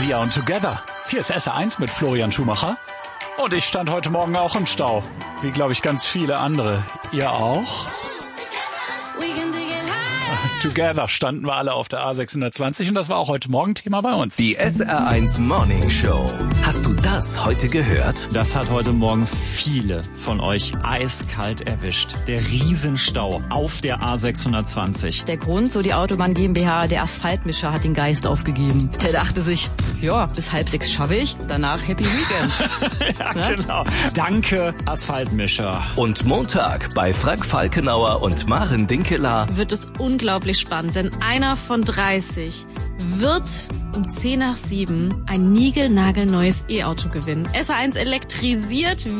Sia und Together. Hier ist SR1 mit Florian Schumacher. Und ich stand heute Morgen auch im Stau. Wie, glaube ich, ganz viele andere. Ihr auch? Together standen wir alle auf der A620 und das war auch heute Morgen Thema bei uns. Die SR1 Morning Show. Hast du das heute gehört? Das hat heute Morgen viele von euch eiskalt erwischt. Der Riesenstau auf der A620. Der Grund, so die Autobahn GmbH, der Asphaltmischer hat den Geist aufgegeben. Der dachte sich, ja, bis 5:30 schaffe ich, danach Happy Weekend. Ja, ne? Genau. Danke, Asphaltmischer. Und Montag bei Frank Falkenauer und Maren Dinkeler wird es unglaublich spannend, denn einer von 30 wird um 6:10 ein niegelnagelneues E-Auto gewinnen. SR1 elektrisiert